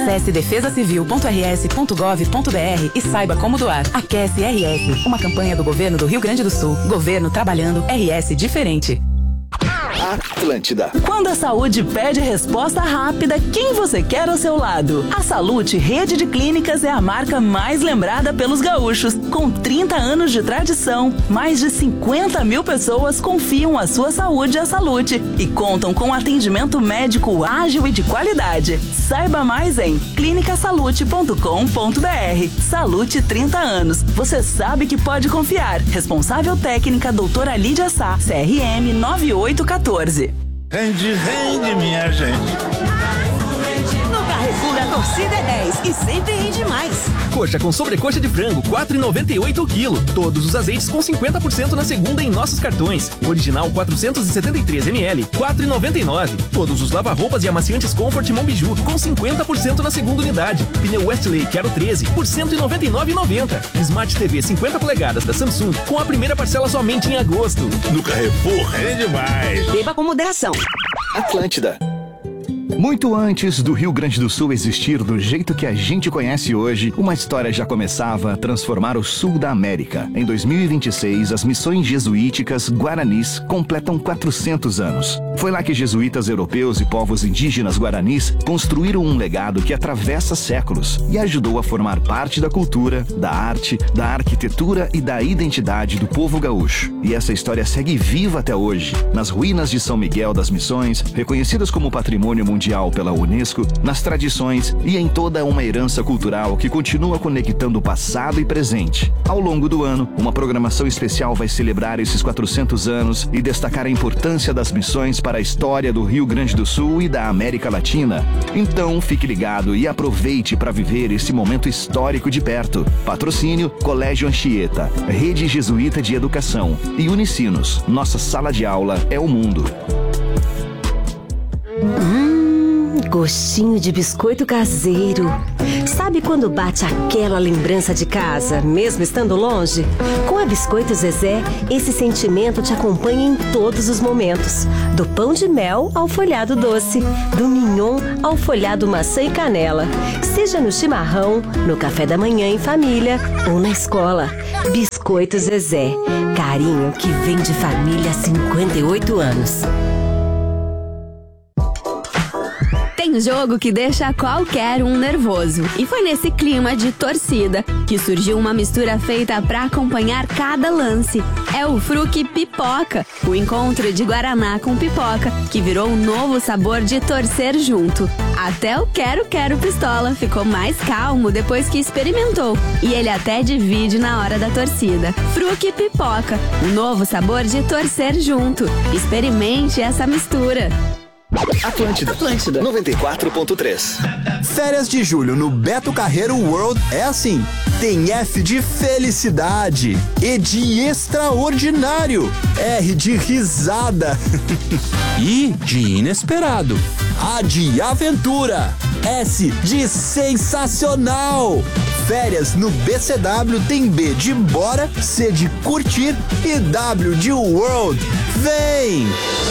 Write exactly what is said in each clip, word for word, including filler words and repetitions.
Acesse defesa civil ponto r s ponto gov ponto b r e saiba como doar. Aquece R S, uma campanha do governo do Rio Grande do Sul. Governo trabalhando, R S diferente. Atlântida. Quando a saúde pede resposta rápida, quem você quer ao seu lado? A Salute Rede de Clínicas é a marca mais lembrada pelos gaúchos. Com trinta anos de tradição, mais de cinquenta mil pessoas confiam a sua saúde à Salute e contam com atendimento médico ágil e de qualidade. Saiba mais em clínica salute ponto com ponto b r. Salute trinta anos. Você sabe que pode confiar. Responsável técnica doutora Lídia Sá, C R M nove oito um quatro. Rende, rende, minha gente. No Carrefour a torcida é dez e sempre rende mais. Coxa com sobrecoxa de frango, quatro reais e noventa e oito centavos o quilo. Todos os azeites com cinquenta por cento na segunda em nossos cartões. Original quatrocentos e setenta e três mililitros, quatro reais e noventa e nove centavos. Todos os lava-roupas e amaciantes Comfort Monbiju com cinquenta por cento na segunda unidade. Pneu Westlake Aro treze por cento e noventa e nove reais e noventa centavos. Smart T V cinquenta polegadas da Samsung com a primeira parcela somente em agosto. No Carrefour rende mais. Beba com moderação. Atlântida. Muito antes do Rio Grande do Sul existir do jeito que a gente conhece hoje, uma história já começava a transformar o sul da América. Em dois mil e vinte e seis, as missões jesuíticas guaranis completam quatrocentos anos. Foi lá que jesuítas europeus e povos indígenas guaranis construíram um legado que atravessa séculos e ajudou a formar parte da cultura, da arte, da arquitetura e da identidade do povo gaúcho. E essa história segue viva até hoje, nas ruínas de São Miguel das Missões, reconhecidas como Patrimônio Mundial pela Unesco, nas tradições e em toda uma herança cultural que continua conectando o passado e presente. Ao longo do ano, uma programação especial vai celebrar esses quatrocentos anos e destacar a importância das missões para a história do Rio Grande do Sul e da América Latina. Então, fique ligado e aproveite para viver esse momento histórico de perto. Patrocínio Colégio Anchieta, Rede Jesuíta de Educação e Unicinos. Nossa sala de aula é o mundo. Gostinho de biscoito caseiro. Sabe quando bate aquela lembrança de casa, mesmo estando longe? Com a Biscoito Zezé, esse sentimento te acompanha em todos os momentos. Do pão de mel ao folhado doce, do mignon ao folhado maçã e canela. Seja no chimarrão, no café da manhã em família ou na escola. Biscoito Zezé, carinho que vem de família há cinquenta e oito anos. Tem jogo que deixa qualquer um nervoso. E foi nesse clima de torcida que surgiu uma mistura feita para acompanhar cada lance. É o Fruque Pipoca, o encontro de Guaraná com pipoca, que virou um novo sabor de torcer junto. Até o Quero Quero Pistola ficou mais calmo depois que experimentou. E ele até divide na hora da torcida. Fruque Pipoca, o novo sabor de torcer junto. Experimente essa mistura. Atlântida. Atlântida. noventa e quatro ponto três. Férias de julho no Beto Carreiro World é assim. Tem F de felicidade, E de extraordinário, R de risada, I de inesperado, A de aventura, S de sensacional. Férias no B C W tem B de bora, C de curtir e W de world. Vem!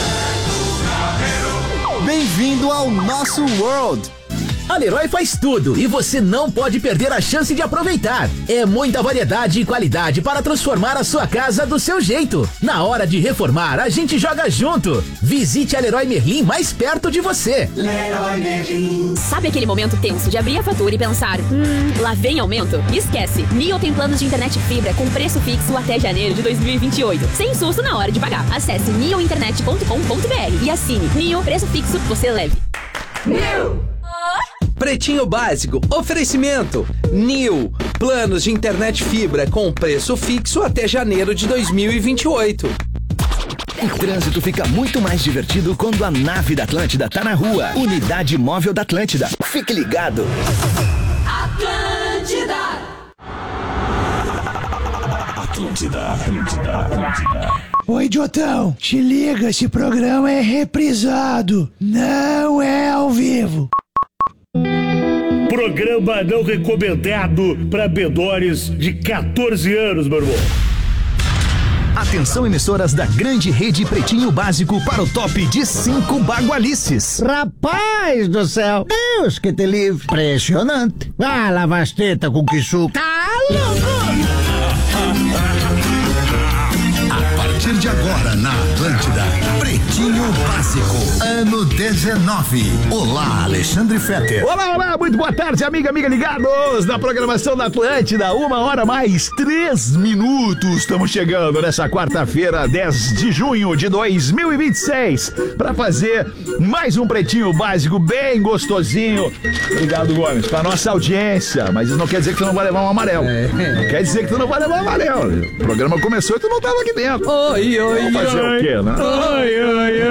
Bem-vindo ao nosso World! A Leroy faz tudo e você não pode perder a chance de aproveitar. É muita variedade e qualidade para transformar a sua casa do seu jeito. Na hora de reformar, a gente joga junto. Visite a Leroy Merlin mais perto de você. Leroy Merlin. Sabe aquele momento tenso de abrir a fatura e pensar, hum, lá vem aumento? Esquece, Nio tem planos de internet fibra com preço fixo até janeiro de dois mil e vinte e oito. Sem susto na hora de pagar. Acesse nio internet ponto com ponto b r e assine. Nio, preço fixo, você leve. Nio! Pretinho Básico, oferecimento Nil, planos de internet fibra com preço fixo até janeiro de dois mil e vinte e oito. O trânsito fica muito mais divertido quando a nave da Atlântida tá na rua. Unidade Móvel da Atlântida. Fique ligado. Atlântida. Atlântida, Atlântida, Atlântida. Oi, idiotão, te liga, esse programa é reprisado, não é ao vivo. Programa não recomendado para menores de quatorze anos, meu irmão. Atenção, emissoras da grande rede Pretinho Básico para o top de cinco bagualices. Rapaz do céu, Deus que te livre. Impressionante. Ah, lavasteta com que suco. Tá louco! A partir de agora na Atlântida, Pretinho Básico, ano dezenove. Olá, Alexandre Fetter. Olá, olá, muito boa tarde, amiga, amiga ligados na programação da Atlântida. Uma hora mais três minutos. Estamos chegando nessa quarta-feira, dez de junho de dois mil e vinte e seis, para fazer mais um Pretinho Básico bem gostosinho. Obrigado, Gomes, para nossa audiência. Mas isso não quer dizer que tu não vai levar um amarelo. É. Não quer dizer que tu não vai levar um amarelo. O programa começou e tu não tava aqui dentro. Oi, oi, Vamos fazer oi. o quê, né? Oi, oi,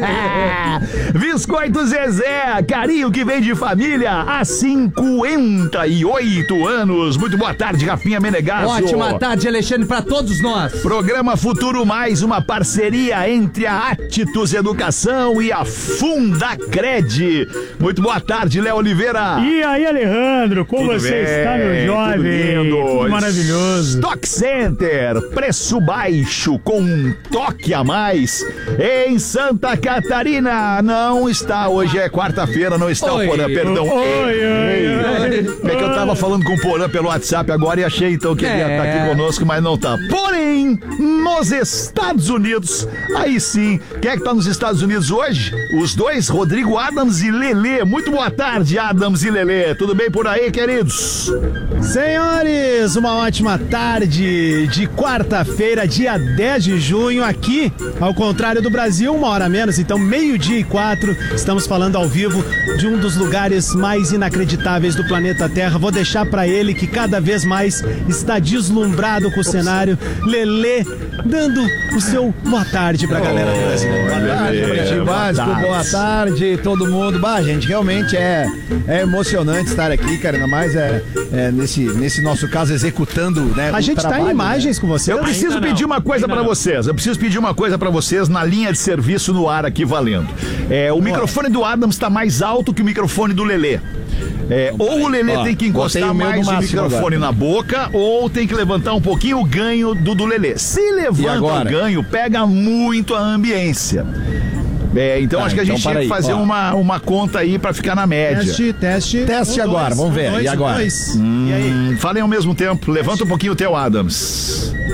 oi. Biscoito Zezé, carinho que vem de família há cinquenta e oito anos. Muito boa tarde, Rafinha Menegasso. Ótima tarde, Alexandre, pra todos nós. Programa Futuro Mais, uma parceria entre a Atitudes Educação e a Fundacred. Muito boa tarde, Léo Oliveira. E aí, Alejandro, como Tudo você bem, está, meu jovem? tudo lindo. Tudo maravilhoso. Stock Center, preço baixo com um toque a mais em Santa Catarina. Não está, hoje é quarta-feira, não está Oi. o Porã, perdão. Oi, oi, oi. É que eu tava falando com o Porã pelo WhatsApp agora e achei então que ele ia É. estar aqui conosco, mas não tá. Porém, nos Estados Unidos, aí sim, quem é que tá nos Estados Unidos hoje? Os dois, Rodrigo Adams e Lelê. Muito boa tarde, Adams e Lelê. Tudo bem por aí, queridos? Senhores, uma ótima tarde de quarta-feira, dia dez de junho, aqui, ao contrário do Brasil, uma hora menos, então meio-dia e quatro, estamos falando ao vivo de um dos lugares mais inacreditáveis do planeta Terra. Vou deixar pra ele que cada vez mais está deslumbrado com o cenário. Lelê, dando o seu boa tarde pra galera do Brasil. Boa tarde, Pretinho Básico, boa tarde, todo mundo. Bah, gente, realmente é, é emocionante estar aqui, cara, ainda mais é, é nesse, nesse nosso caso executando, né, A o gente tá trabalho, em imagens né? com você. Eu preciso pedir uma coisa pra vocês. Eu preciso pedir uma coisa pra vocês na linha de serviço no ar aqui valendo. É, o microfone do Adams tá mais alto que o microfone do Lelê. É, ou o Lelê Ó, tem que botei encostar o meu no mais o máximo microfone agora. na boca, ou tem que levantar um pouquinho o ganho do, do Lelê. Se levanta o agora? ganho, pega muito a ambiência. É, então Tá, acho que a então gente tinha para que aí, fazer ó. uma, uma conta aí pra ficar na média. Teste, teste. Teste Um, agora, dois, vamos um, ver. dois, E um, agora? dois. Hum, E aí? Falem ao mesmo tempo. Levanta um pouquinho o teu, Adams.